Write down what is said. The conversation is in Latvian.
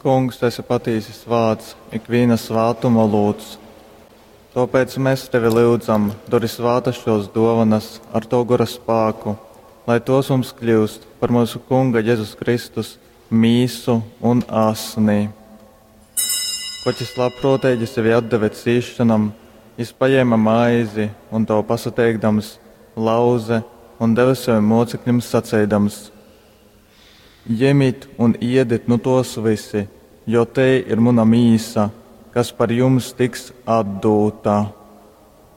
kungs, esi patīsis vārds, ikviena svātuma lūdz. Tāpēc mēs tevi lūdzam, dori svātas šos dovanas ar to gora spēku, lai tos mums kļūst par mūsu kunga Jēzus Kristus mīsu un asnī. Koķis labprotīgi sevi atdeve cīšanam, viņš paņēma maizi un to pasateikdams lauze un deva saviem mocekļiem sacēdams: Ņemiet un ēdiet no tos visi, jo te ir mana mīsa, kas par jums tiks atdota.